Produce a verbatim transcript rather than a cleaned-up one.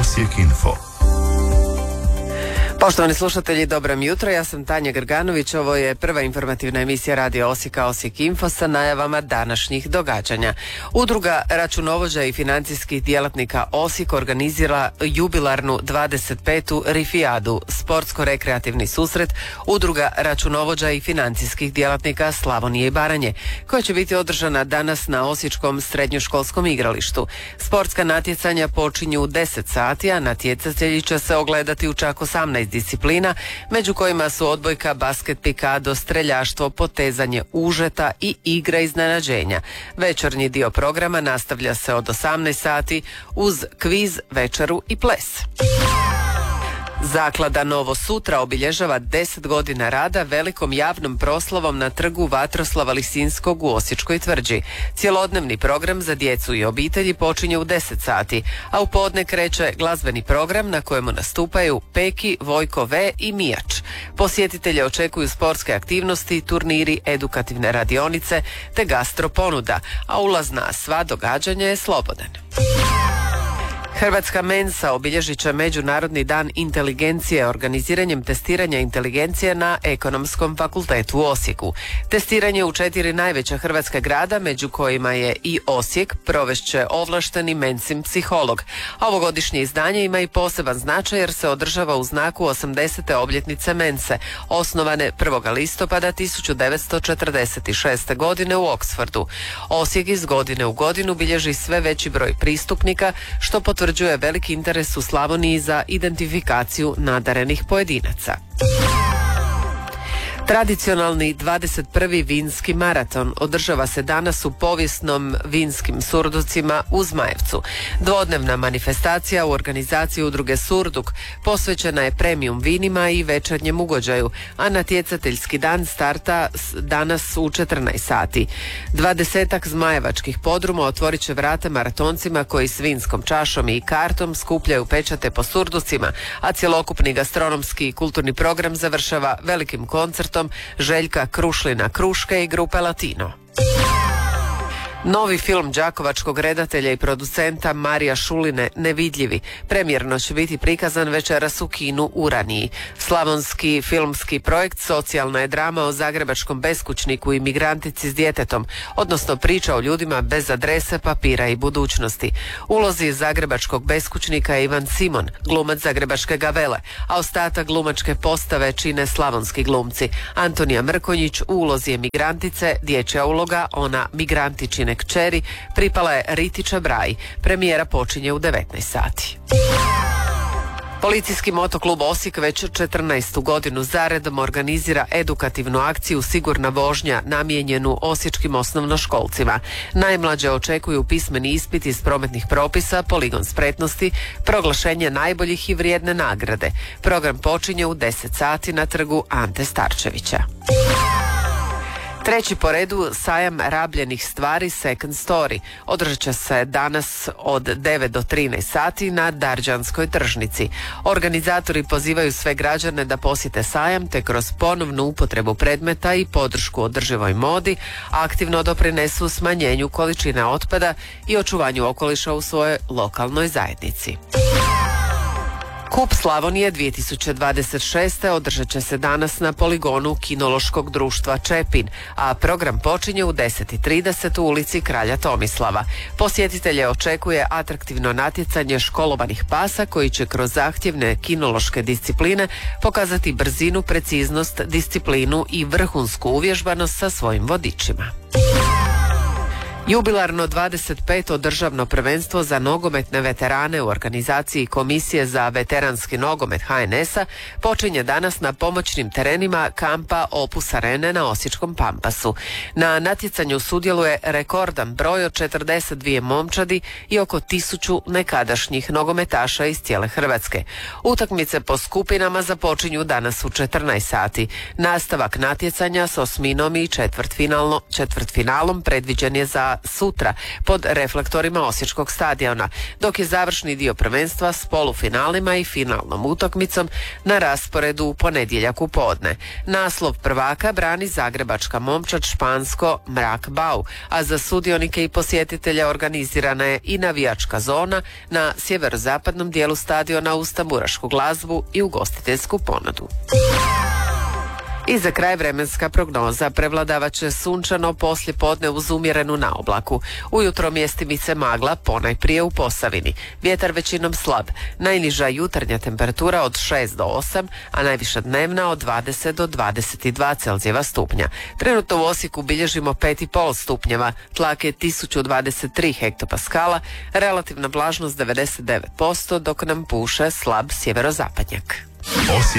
Osijek Info. Poštovani slušatelji, dobro mi jutro, ja sam Tanja Grganović, ovo je prva informativna emisija Radio Osijeka Osijek Info sa najavama današnjih događanja. Udruga računovođa i financijskih djelatnika Osijek organizira jubilarnu dvadeset petu Rifijadu, sportsko-rekreativni susret Udruga računovođa i financijskih djelatnika Slavonije i Baranje, koja će biti održana danas na Osječkom srednjoškolskom igralištu. Sportska natjecanja počinju u deset sati, a natjecatelji će se ogledati u čak osamnaest disciplina, među kojima su odbojka, basket, pikado, streljaštvo, potezanje užeta i igra iznenađenja. Večernji dio programa nastavlja se od osamnaest sati uz kviz, večeru i ples. Zaklada Novo Sutra obilježava deset godina rada velikom javnom proslavom na trgu Vatroslava Lisinskog u Osječkoj tvrđi. Cjelodnevni program za djecu i obitelji počinje u deset sati, a u podne kreće glazbeni program na kojemu nastupaju Peki, Vojko V i Mijač. Posjetitelje očekuju sportske aktivnosti, turniri, edukativne radionice te gastro ponuda, a ulaz na sva događanja je slobodan. Hrvatska Mensa obilježit će Međunarodni dan inteligencije organiziranjem testiranja inteligencije na Ekonomskom fakultetu u Osijeku. Testiranje u četiri najveća hrvatska grada, među kojima je i Osijek, provešće ovlašteni Mensin psiholog. A ovogodišnje izdanje ima i poseban značaj jer se održava u znaku osamdesete obljetnice Mense, osnovane prvog listopada tisuću devetsto četrdeset šeste. godine u Oksfordu. Osijek iz godine u godinu bilježi sve veći broj pristupnika, što potvrđuje Potvrđuje veliki interes u Slavoniji za identifikaciju nadarenih pojedinaca. Tradicionalni dvadeset prvi vinski maraton održava se danas u povijesnom vinskim surducima u Zmajevcu. Dvodnevna manifestacija u organizaciji udruge Surduk posvećena je premium vinima i večernjem ugođaju, a natjecateljski dan starta danas u četrnaest sati. Dvadesetak zmajevačkih podruma otvorit će vrata maratoncima koji s vinskom čašom i kartom skupljaju pečate po surducima, a cjelokupni gastronomski i kulturni program završava velikim koncertom Željka Krušlina Kruške i grupe Latino. Novi film đakovačkog redatelja i producenta Marija Šuline Nevidljivi premijerno će biti prikazan večeras u kinu Uraniji. Slavonski filmski projekt socijalna je drama o zagrebačkom beskućniku i migrantici s djetetom, odnosno priča o ljudima bez adrese, papira i budućnosti. Ulozi zagrebačkog beskućnika je Ivan Simon, glumac zagrebačke Gavele, a ostatak glumačke postave čine slavonski glumci. Antonija Mrkonjić u ulozi je migrantice, dječja uloga, ona migrantičine kćeri, pripala je Riti Čabraji. Premijera počinje u devetnaest sati. Policijski motoklub Osijek već četrnaestu godinu zaredom organizira edukativnu akciju Sigurna vožnja namijenjenu osječkim osnovnoškolcima. Najmlađe očekuju pismeni ispit iz prometnih propisa, poligon spretnosti, proglašenje najboljih i vrijedne nagrade. Program počinje u deset sati na trgu Ante Starčevića. Treći po redu sajam rabljenih stvari Second Story održat će se danas od devet do trinaest sati na Darđanskoj tržnici. Organizatori pozivaju sve građane da posjete sajam te kroz ponovnu upotrebu predmeta i podršku održivoj modi aktivno doprinesu smanjenju količine otpada i očuvanju okoliša u svojoj lokalnoj zajednici. Kup Slavonije dvije tisuće dvadeset šeste. održat će se danas na poligonu Kinološkog društva Čepin, a program počinje u deset i trideset u ulici Kralja Tomislava. Posjetitelje očekuje atraktivno natjecanje školovanih pasa koji će kroz zahtjevne kinološke discipline pokazati brzinu, preciznost, disciplinu i vrhunsku uvježbanost sa svojim vodičima. Jubilarno dvadeset peto državno prvenstvo za nogometne veterane u organizaciji Komisije za veteranski nogomet H N S-a počinje danas na pomoćnim terenima kampa Opus Arene na Osječkom Pampasu. Na natjecanju sudjeluje rekordan broj od četrdeset dvije momčadi i oko tisuću nekadašnjih nogometaša iz cijele Hrvatske. Utakmice po skupinama započinju danas u četrnaest sati. Nastavak natjecanja s osminom i četvrtfinalno, četvrtfinalom predviđen je za sutra pod reflektorima Osječkog stadiona, dok je završni dio prvenstva s polufinalima i finalnom utakmicom na rasporedu u ponedjeljak u podne. Naslov prvaka brani zagrebačka momčad Špansko Mrak Bau, a za sudionike i posjetitelja organizirana je i navijačka zona na sjeverozapadnom dijelu stadiona uz tamburašku glazbu i ugostiteljsku ponudu. I za kraj vremenska prognoza. Prevladavat će sunčano poslije podne uz umjerenu naoblaku. Ujutro mjestimice magla, ponajprije u Posavini. Vjetar većinom slab. Najniža jutarnja temperatura od šest do osam, a najviša dnevna od dvadeset do dvadeset dva Celzijeva stupnja. Trenutno u Osijeku bilježimo pet i pol stupnjeva, tlak je tisuću dvadeset tri hektopaskala, relativna vlažnost devedeset devet posto, dok nam puše slab sjeverozapadnjak.